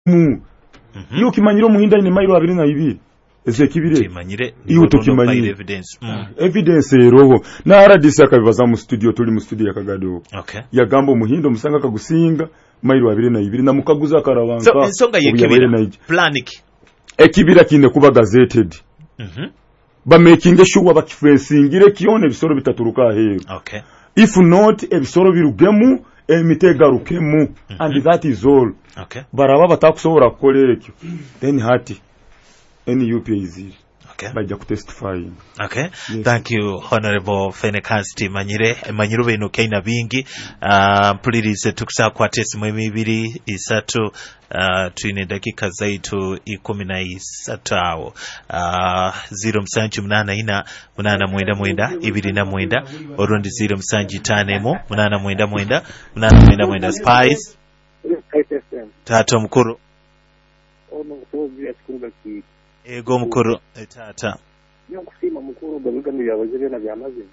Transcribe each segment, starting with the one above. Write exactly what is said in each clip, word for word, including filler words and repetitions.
mu iyo kimanyiro muhinda ni mairo abiri na ibiri ese kibire kimanyire iyo tukimanyire evidence mm. evidence roho na R D C akabibaza mu studio tuli mu studio ya Kagado okay ya gambo muhindo musanga kagusinga mairo abiri na ibiri na mukaguza karabanka so ensonga yekibira planiki ekibira kinde kuba gazetted mhm ba making sure bakifensingire kione bisoro bitaturuka heyo okay if not ebisoro birugemu emitega rukemu mm -hmm. and that is all okay baraba batakusobora kukolera ekyo then hati any U P is okay bajja kutestify okay yes. Thank you Honorable Fenekasti Manyire Manyiru bino kaina bingi uh, please tukisa kwa test mwemi ibiri isatu uh, tuine dakika zaitu ikumi na isatu awo uh, zero msanju mnana ina mnana mwenda mwenda ibiri na mwenda orundi zero msanju tanemo mnana mwenda mwenda mnana mwenda mwenda Spice Tato mkuru ono kutogia sikunga ki ego mkuru tata nyo kusima mkuru baluga ndi yabazire na byamaze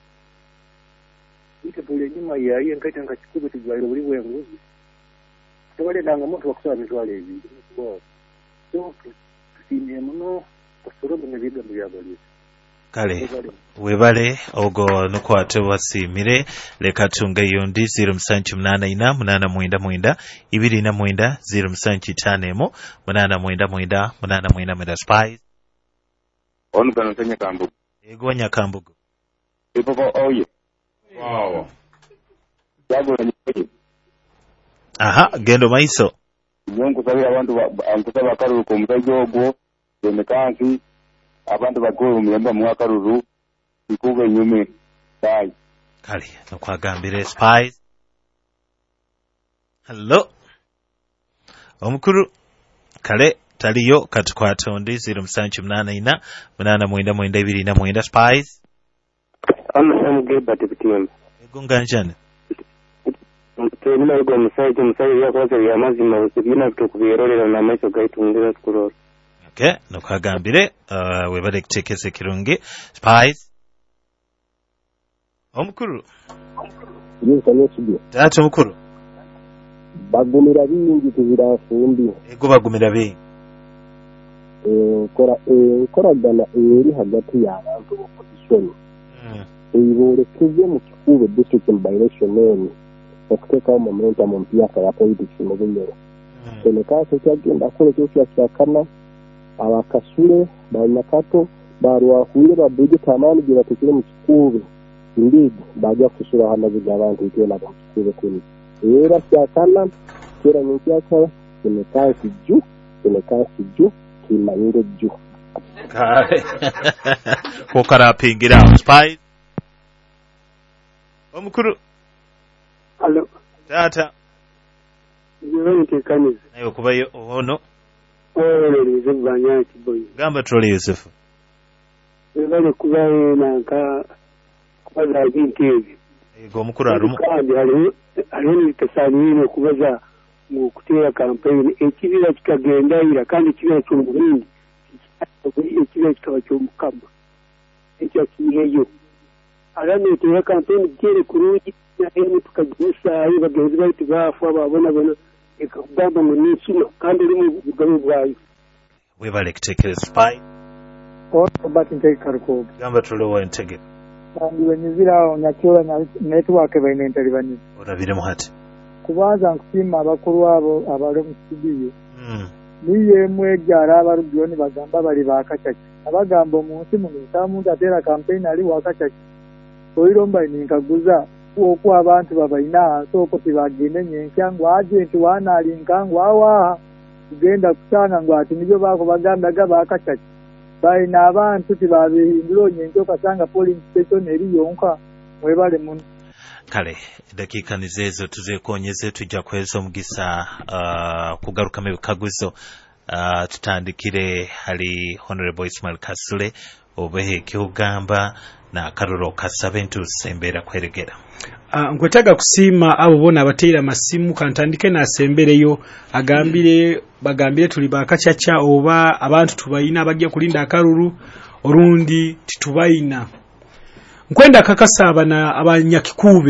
ite tule nyuma ya iye nkata ngachikuba tujwairo buri wenguzi tubale danga moto wakusaba mitwale hivi bo so kusime muno pasoro bene biga ndi yabazire kale webale ogo nukwate wasimire leka tunga yondi zero msanju mnana ina mnana mwenda mwenda ibiri na mwenda zero msanju tanemo mnana mwenda mwenda mnana mwenda mwenda Spice onu kanu tenya kambugu ego nya kambugu ipo oye wow yago ni aha gendo maiso nyongo sabi abantu ankusaba karu ko mutajogo yemekansi abantu bakuru muyamba mwakaruru ikuga nyume dai kali no kwagambire Spice hello omukuru kale taliyo katukwatonde zero msanju mnana ina mnana mwenda mwenda ibiri na mwenda Spice ama samuge batibitimu egunga njane tena ego musaje musaje yakoze ya mazima ukibina tukubirorera na maiso gaitundira tukurora okay no kwagambire uh, webale kutekese kirungi Spice omukuru yinza n'ekibiyo tato omukuru bagumira bingi tubirafumbi ego bagumira bingi eh kora eh koragana eri hagati y'abantu opposition mm eyibore kije mu kikubo district by-election nene okuteka mu momentum mu myaka ya politics mu bindero ene kaso cyagenda kole cyo cyakana abakasule banyakato barwahuye babuge tamani gira tekire mu kikubo indeed bajya kusura hana bigabantu itena mu kikubo kuni era cyakana kera mu cyakara ene kaso ju ene kaso ju kimanyire ju kare ko karapingira Spice omukuru allo tata yonke kaniza nayo kubayo ono olerize banya kiboyi gamba trole Yusuf ebale kubaye nanka kubaza ibintebi ego mukuru arumu kandi hali hali tasanino kubaza mu kutera campaign ekibira kikagenda ira kandi kibira cyo muhindi ekibira kikaba cyo mukamba ekyo kiyeyo arane tera campaign kire kuruji na eni tukagisa ayi bagenzi bari bafu ababona bona ekagamba mu nisino kandi uri mu gabe bwayo webale kutekere Spice ko bati nteke kariko gamba trole wa ntege kandi banyizira onyachola na network baine interibani orabire muhati kubaza nkusima abakuru abo abalo mu studio mm niye mwegyara abarubyoni bagamba bali bakachaki abagamba omunsi mu ntamuntu atera campaign ali wakachaki oyiromba ninkaguza okwa abantu babaina soko tibagende nyenkya ngo agent wana alinka ngo awa kugenda kusanga ngo ati nibyo bako baganda gaba akachaki baina abantu tibabihinduro nyenkyo kasanga polling station eri yonka mwebale mun kale dakika nizezo tuzekonyeze tujja kwezo mugisa uh, kugaruka mu kaguzo uh, tutandikire hali Honorable Ismail Kasule obehe kiugamba na karoro kasabe ntusembera kweregera uh, nkwetaga kusima abo bona abatera masimu kantandike na sembereyo agambire bagambire tuli bakachacha oba abantu tubayina bajja kulinda akaruru orundi titubayina nkwenda kakasaba na abanyakikube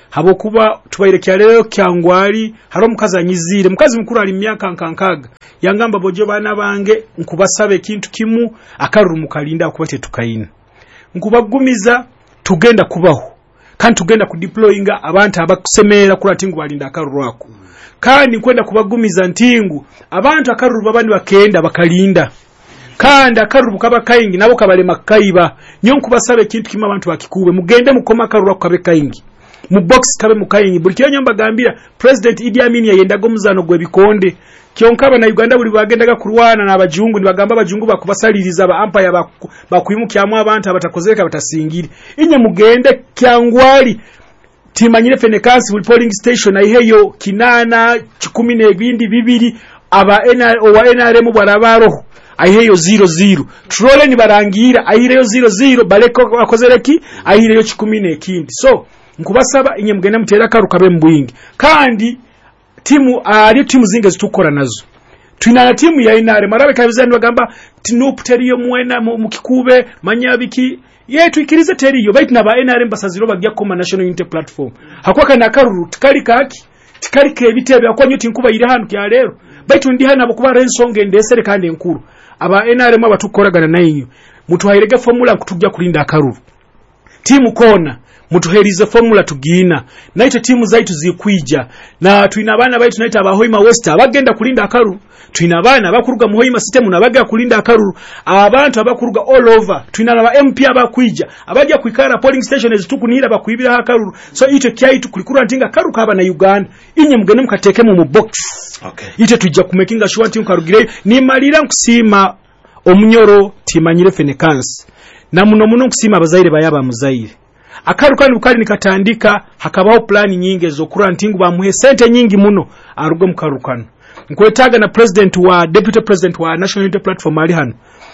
habo kuba tubayirekya lero kyangwali haro mukazi anyizire mukazi mukuru ali myaka nkankaga yangamba bojo bana bange nkubasabe kintu kimu akaruru mukalinda kubate tukayina nkubagumiza tugenda kubaho kandi tugenda ku deployinga abantu abakusemera kulatingu balinda akaruru ako kandi kwenda kubagumiza ntingu abantu akaruru babani bakenda bakalinda kandi akaruru kaba kayingi nabo kabale makayiba nyo nkubasabe kintu kimu abantu bakikube mugende mukoma akaruru ako kabe kayingi mu box kabe mukayingi buli kiyo nyamba gambira President Idi Amin yayendago muzano gwe bikonde kyonkaba na Uganda buli bagendaga kurwana n'abajungu nibagamba abajungu bakubasaliriza aba empire bakuyimukyamu abantu abatakozeka batasingiri inye mugende kyangwali timanyire Fenekasi buli polling station ayiheyo kinana kikumi n'ebindi bibiri aba N R O wa N R M bwarabaroho ayiheyo zero zero trole ni barangira ayireyo zero zero baleko akozereki ayireyo kikumi n'ekindi so nkubasaba inye mugende mutera karukabe mbwingi kandi timu ari timu zinge zitukora nazo twina na timu ya Inare marabe kabizani bagamba tinup teriyo mwena mu kikube manyabiki yetu ikirize teriyo bait na ba N R M basaziro bagya koma national unity platform hakwa kana karuru tikali kaki tikali kebitebe akonyo tinkuba ire hanu kya lero baitu ndi hana bakuba rensonge ndesere kandi enkuru aba N R M abatukoragana nayo mutuhairege formula kutujja kulinda akaruru timu kona mutuherize formula tugina naito timu zaitu zikwija na tuina bana baitu naita abahoima west abagenda kulinda akaruru tuina bana bakuruga muhoima system nabaga kulinda akaruru abantu abakuruga all over tuina na M P abakwija abajja kwikara polling stations tukunira bakwibira akaruru so ito kyaitu kulikura ntinga karu kaba na Uganda inye mugene mukateke mu box okay ite tujja kumekinga sure nti nkarugire ni malira nkusima omunyoro timanyire Fenekasi na muno muno nkusima abazaire bayaba muzaire akarukani bukali nikatandika hakabaho plani nyingi zo kura ntingu bamuhe sente nyingi muno arugo mukarukano nkwetaga na president wa deputy president wa national unity platform ali hano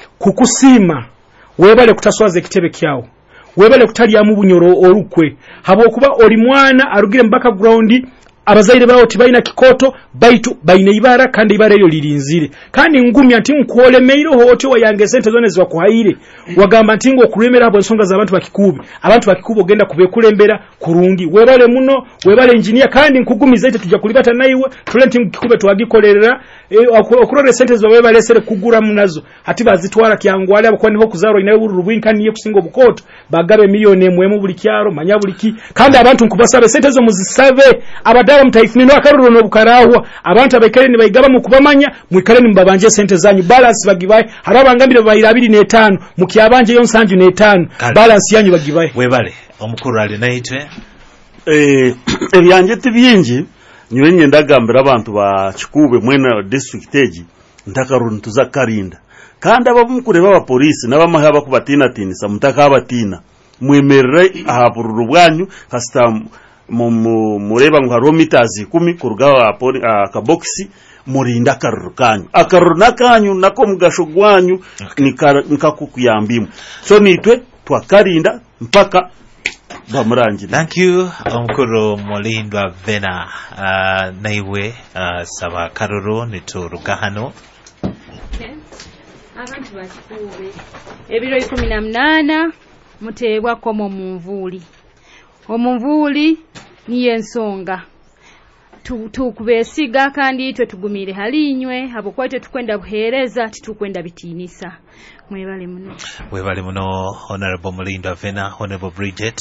kukusima webale kutaswaza ekitebe kyawo webale kutali amu bunyoro orukwe habo kuba oli mwana arugire mbaka ground abazaire bawo tibaina kikoto baitu baina ibara kandi ibara yo lirinzire kandi ngumi anti mkuole meiro hote wa yange sente zone zwa kuhaire wagamba ntingo okuremera abo nsonga za abantu bakikubi abantu bakikubi ogenda kubekulembera kurungi webale muno webale engineer kandi nkugumiza ite tujja kulibata naiwe tulenti mkikube twagikolera e, okurore sente zo webale sere kugura munazo hati bazitwara kyangwale abo kwani ho kuzaro inayo urubwin kandi ye kusingo bukoto bagabe milioni emwe buli kyaro manyabuliki kandi abantu nkubasabe sente zo muzisabe abada mtaifunino akaruru no bukarahwa abantu abekere ni bayigaba mu kubamanya mwikare ni mbabanje sente zanyu balance bagibaye harabangambire bayira abiri n'etano mukiyabanje yo nsanju n'etano balance yanyu bagibaye webale omukuru ali naitwe eh ebyanje tibingi nyenye ndagambira abantu ba Kikube mwena district egi ndakaruru tuzakarinda kandi abamukure baba police nabamaha bakubatina tinisa mutaka abatina mwemerere ahabururu bwanyu kasita mureba ngo haro meters kumi kuruga akaboxi murinda akaruru kanyu akaruru nakanyu nako mugashogwanyu nikakukuyambimo so nitwe twakarinda mpaka bamurangira. Thank you omukuru Mulindwa Vena uh, naiwe uh, saba karuru nituruga hano okay. Abantu bakikube ebiro ikumi na munana mutebwa ko mu mvuli omuvuli niye ensonga tukubesiga kandi twe tugumire halinywe abo kwaite tukwenda buhereza titukwenda bitinisa mwebale muno mwebale muno Honorable Mulindwa Vena. Honorable Bridget.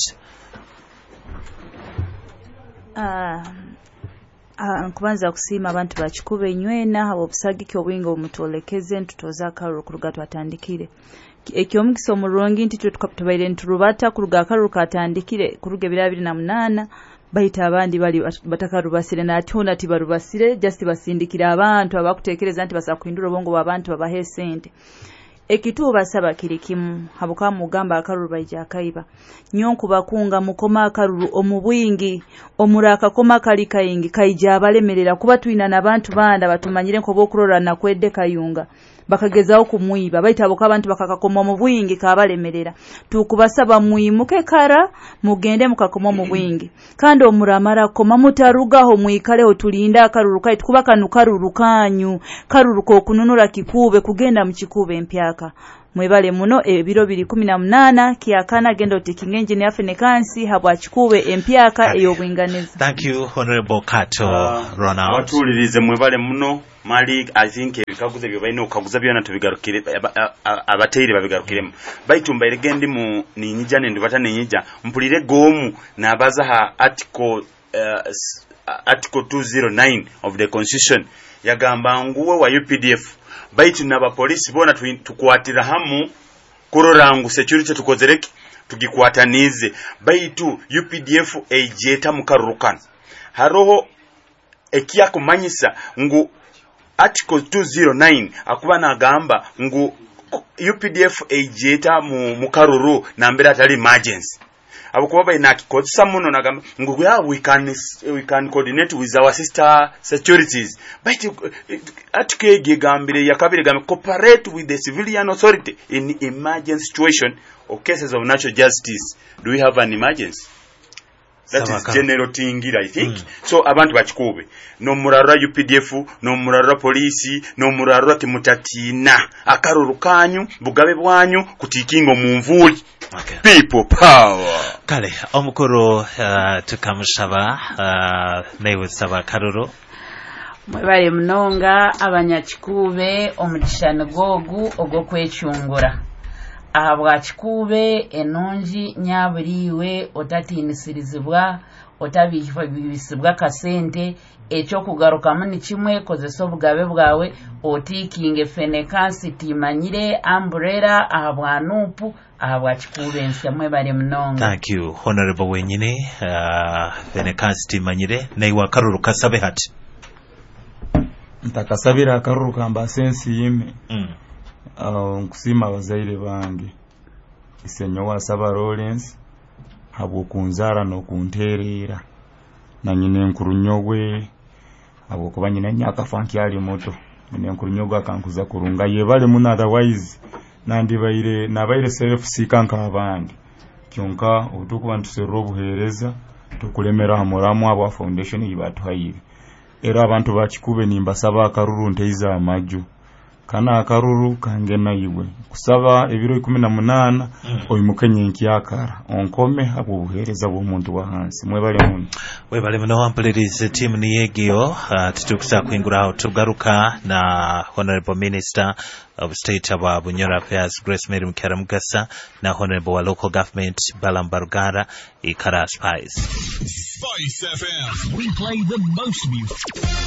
ah ah kubanza kusima abantu bakikube nywena abo busagike obwingo omutolekeze ntutoza akaruru kuruga twatandikire ekyo mukisa omulungi nti tubaire nturubata kuruga akaruru katandikire kuruga birabiri na munana baita abandi bali batakarubasire na atona tibarubasire just basindikira abantu abakutekereza nti basakuindura bongo babantu babahe sente ekituba saba kirikimu habuka mugamba akaruru baija kaiba nyonku bakunga mukoma akaruru omubwingi omuraka koma kali kayingi kaija abalemerera kuba tuina nabantu banda batumanyire nko bokurora na kwedde kayunga bakagezao kumwiba baita abo kabantu bakakakoma mu bwingi kabalemerera tukubasaba muyimuke kara mugende mukakoma mu bwingi kandi omuramara koma mutarugaho mwikale otulinda akaruruka tukubaka nukaruru kanyu karuruko kununura Kikube kugenda mu Kikube empyaka mwebale muno ebiro biri kumi na munana kiakana gendo taking engine afene kansi habwa chikube empyaka eyobwinganiza. Thank you Honorable Kato uh, Ronald. Watulirize mwebale muno Malik. I think ebikaguze byo bayino okaguza byona tubigarukire abateire babigarukiremo baitumba iregendi mu ninyija ne ndibata ninyija mpulire gomu nabaza ha article uh, article two oh nine of the constitution yagamba nguwe wa U P D F baitu naba police bona tukwatira hamu kurorangu security tukozereki tugikwatanize baitu U P D F ejeta mukarurukana haroho ekia kumanyisa ngu article two oh nine akuba nagamba ngu U P D F ejeta mu mukaruru na mbere atali emergency abukuba bayina kikozesa muno nagamba ngu we can we can coordinate with our sister securities but article gigambire yakabire gambe cooperate with the civilian authority in emergency situation or cases of natural justice. Do we have an emergency? That Sabaka. Is general tingira, I think. Mm. So abantu bachikube no murarura U P D F no murarura polisi no murarura timutatina akaruru kanyu bugabe bwanyu kutikingo mu mvuli. Okay. People power. Kale omukoro uh, tukamushaba uh, newe saba karuru mwebale mnonga abanyakikube omukishano gogu ogwo kwecyungura ahabwa kikube enonji nyaburiwe otatinisirizibwa otabisibwa kasente ekyo kugarukamu ni kimwe kozesa obugabe bwawe otikinge fenekansi timanyire umbrella ahabwa nupu ahabwa kikube ensemwe bali mnonga. Thank you Honorable wenyine uh, fenekansi timanyire naiwa karuru kasabe hati ntakasabira akaruru kamba sensi yime mm. Uh, nkusima abazaire bange isenyo wasaba Lawrence habwo kunzara no kunterera na nyine nkurunyogwe habwo kuba nyine nyaka fanki ali moto nyine nkurunyogwa kankuza kurunga yebale mun otherwise nandi baire nabaire self sikanka abandi kyonka obutukuba ntusero obuhereza tukulemera hamuramu abo foundation yibatuhaire era abantu bakikube nimbasaba akaruru nteiza amaju kana akaruru kange nayiwe kusaba ebiro kumi na munana mm. oyimukenye nkyakara onkome abo buhereza bo muntu wa hansi mwebale muno webale muno wampulirize team ni yegio uh, tutukusa kwingura tugaruka na Honorable Minister of State wa Bunyoro Affairs Grace Mary Mukera Mugasa na Honorable wa Local Government Balambarugara Ikara Spice. Spice F M, we play the most music.